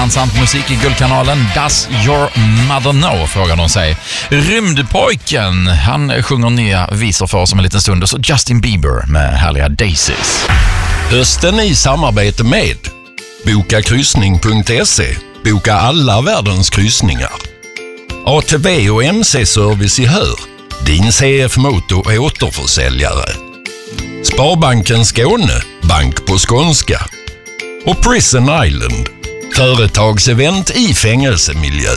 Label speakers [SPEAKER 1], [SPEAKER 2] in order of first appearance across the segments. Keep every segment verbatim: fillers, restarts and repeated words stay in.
[SPEAKER 1] dansant musik i Guldkanalen. Does your mother know, frågar de sig. Rymdpojken, han sjunger nya visor för oss om en liten stund. Och så Justin Bieber med härliga Daisies.
[SPEAKER 2] Hösten i samarbete med boka kryssning punkt se. Boka alla världens kryssningar. A T V och M C-service i Hör. Din C F Moto återförsäljare. Sparbanken Skåne, bank på skånska. Och Prison Island, företagsevent i fängelsemiljö.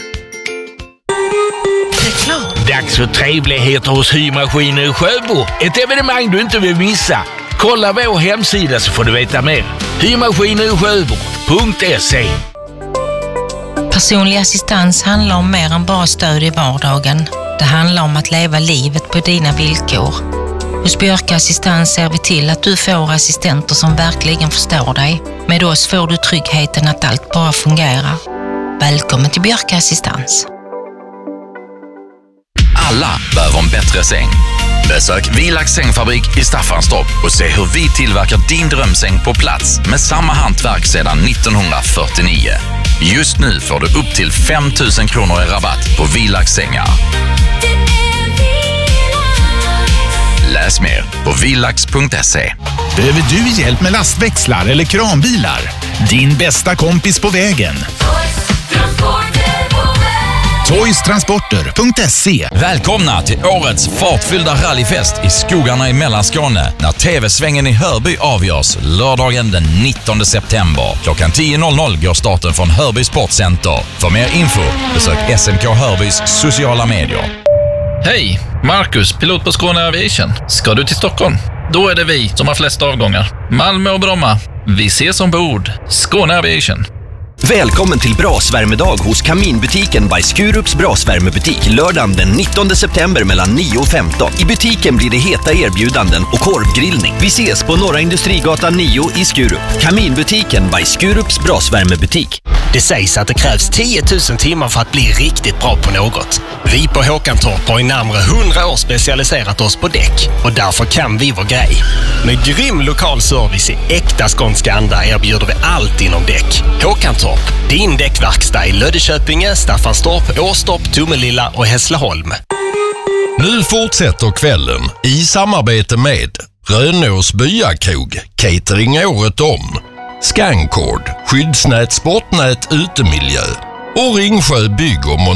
[SPEAKER 3] Dags för trevligheter hos Symaskiner i Sjöbo. Ett evenemang du inte vill missa. Kolla vår hemsida så får du veta mer. Symaskiner i Sjöbo punkt se.
[SPEAKER 4] Personlig assistans handlar om mer än bara stöd i vardagen. Det handlar om att leva livet på dina villkor. Hos Björka Assistans ser vi till att du får assistenter som verkligen förstår dig. Med oss får du tryggheten att allt bara fungerar. Välkommen till Björka Assistans.
[SPEAKER 1] Alla behöver en bättre säng. Besök Vilax sängfabrik i Staffanstorp och se hur vi tillverkar din drömsäng på plats med samma hantverk sedan nittonhundrafyrtionio. Just nu får du upp till fem tusen kronor i rabatt på Vilax sängar. Läs mer på vilax punkt se.
[SPEAKER 5] Behöver du hjälp med lastväxlar eller kranbilar? Din bästa kompis på vägen. toys transporter punkt se.
[SPEAKER 1] Välkomna till årets fartfyllda rallyfest i skogarna i Mellanskåne när T V-svängen i Hörby avgörs lördagen den nittonde september. Klockan tio går starten från Hörby Sportcenter. För mer info besök S M K Hörbys sociala medier.
[SPEAKER 6] Hej, Marcus, pilot på Skåne Aviation. Ska du till Stockholm? Då är det vi som har flest avgångar. Malmö och Bromma. Vi ses ombord. Skåne Aviation.
[SPEAKER 7] Välkommen till Brasvärmedag hos Kaminbutiken by Skurups Brasvärmebutik lördagen den nittonde september mellan nio och femton. I butiken blir det heta erbjudanden och korvgrillning. Vi ses på Norra Industrigatan nio i Skurup. Kaminbutiken by Skurups Brasvärmebutik.
[SPEAKER 8] Det sägs att det krävs tio tusen timmar för att bli riktigt bra på något. Vi på Håkantorp har i närmare hundra år specialiserat oss på däck och därför kan vi vår grej. Med grym lokal service i äkta skånska anda erbjuder vi allt inom däck. Håkantorp, din däckverkstad i Löddeköpinge, Staffanstorp, Åstorp, Tomelilla och Hässleholm.
[SPEAKER 2] Nu fortsätter kvällen i samarbete med Rönås Byakrog, catering året om. Scancord, skyddsnät, sportnät, utemiljö och Ringsjö bygg och